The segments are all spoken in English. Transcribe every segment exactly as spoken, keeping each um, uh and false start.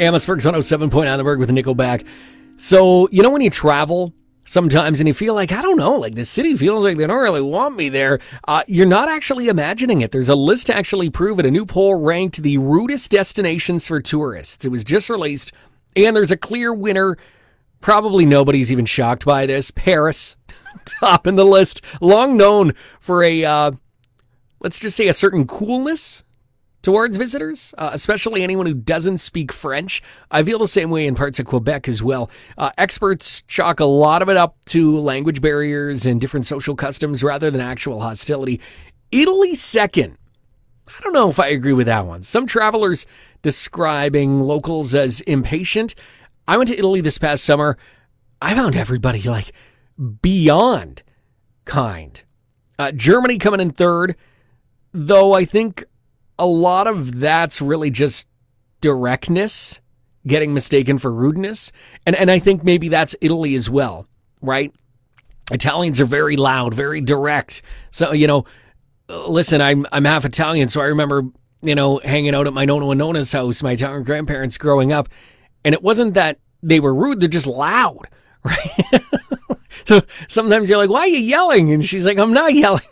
Amos-Burg's one oh seven point nine The Berg with Nickelback. So, you know when you travel sometimes and you feel like, I don't know, like the city feels like they don't really want me there. Uh, you're not actually imagining it. There's a list to actually prove it. A new poll ranked the rudest destinations for tourists. It was just released, and there's a clear winner. Probably nobody's even shocked by this. Paris, top in the list. Long known for a, uh, let's just say a certain coolness towards visitors, uh, especially anyone who doesn't speak French. I feel the same way in parts of Quebec as well. Uh, experts chalk a lot of it up to language barriers and different social customs rather than actual hostility. Italy second. I don't know if I agree with that one. Some travelers describing locals as impatient. I went to Italy this past summer. I found everybody like beyond kind. Uh, Germany coming in third, though I think a lot of that's really just directness, getting mistaken for rudeness. And and I think maybe that's Italy as well, right? Italians are very loud, very direct. So, you know, listen, I'm I'm half Italian, so I remember, you know, hanging out at my Nona and Nona's house, my Italian grandparents growing up, and it wasn't that they were rude, they're just loud, right? So sometimes you're like, why are you yelling? And she's like, I'm not yelling.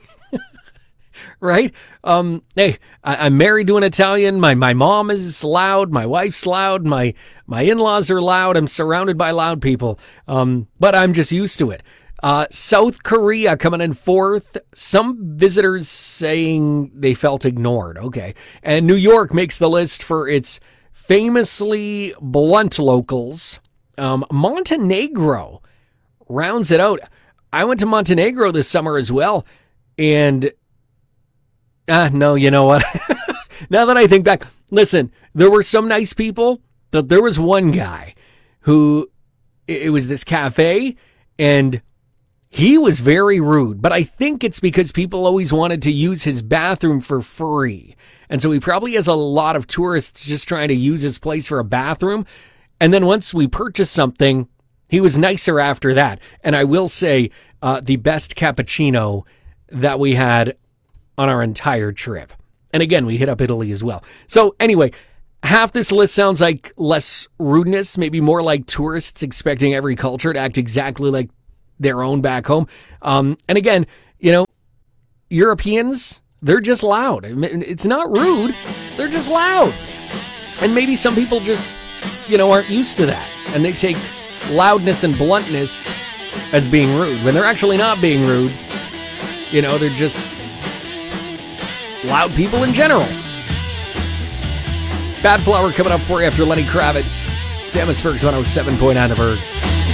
Right? Um, hey, I, I'm married to an Italian. My my mom is loud. My wife's loud. My my in-laws are loud. I'm surrounded by loud people. Um, but I'm just used to it. Uh, South Korea coming in fourth. Some visitors saying they felt ignored. Okay. And New York makes the list for its famously blunt locals. Um, Montenegro rounds it out. I went to Montenegro this summer as well. And Ah, no, you know what? Now that I think back, listen, there were some nice people, but there was one guy who, it was this cafe, and he was very rude. But I think it's because people always wanted to use his bathroom for free. And so he probably has a lot of tourists just trying to use his place for a bathroom. And then once we purchased something, he was nicer after that. And I will say, uh, the best cappuccino that we had on our entire trip. And again, we hit up Italy as well. So anyway, half this list sounds like less rudeness, maybe more like tourists expecting every culture to act exactly like their own back home. Um, and again, you know, Europeans, they're just loud. It's not rude. They're just loud. And maybe some people just, you know, aren't used to that. And they take loudness and bluntness as being rude when they're actually not being rude. You know, they're just loud people in general. Bad Flower coming up for you after Lenny Kravitz. It's Amos-Burg's one oh seven point nine The Berg.